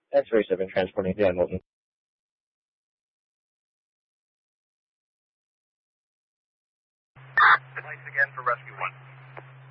X-ray 7 transporting to Hamilton. Thanks again for Rescue 1.